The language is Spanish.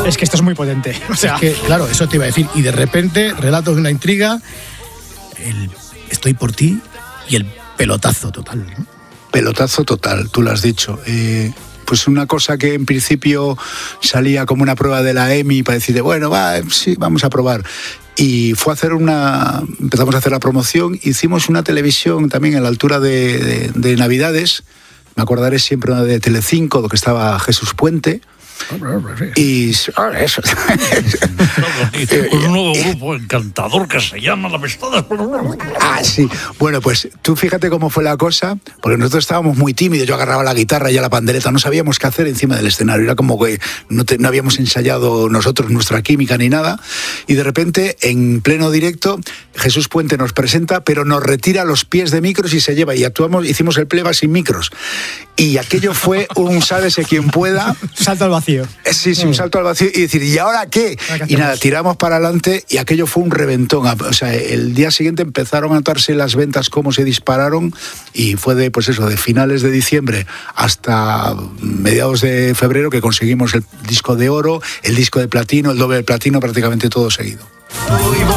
Es que esto es muy potente. O sea, es que, claro, eso te iba a decir. Y de repente, relatos de una intriga, el estoy por ti y el pelotazo total, ¿no? Pelotazo total, tú lo has dicho. Pues una cosa que en principio salía como una prueba de la EMI para decir, bueno, sí, vamos a probar. Y fue a hacer empezamos a hacer la promoción, hicimos una televisión también a la altura de Navidades, me acordaré siempre de Telecinco, donde estaba Jesús Puente. Y eso. Un nuevo grupo encantador que se llama La Amistad. Sí. Bueno, pues tú fíjate cómo fue la cosa, porque nosotros estábamos muy tímidos, yo agarraba la guitarra y la pandereta, no sabíamos qué hacer encima del escenario, era como que no habíamos ensayado nosotros nuestra química ni nada, y de repente, en pleno directo, Jesús Puente nos presenta, pero nos retira los pies de micros y se lleva, y hicimos el playback sin micros. Y aquello fue un sálvese quien pueda. Salto al vacío. Sí, un salto al vacío y decir, ¿y ahora qué? Y nada, tiramos para adelante y aquello fue un reventón. O sea, el día siguiente empezaron a notarse las ventas, cómo se dispararon, y fue de finales de diciembre hasta mediados de febrero que conseguimos el disco de oro, el disco de platino, el doble de platino, prácticamente todo seguido.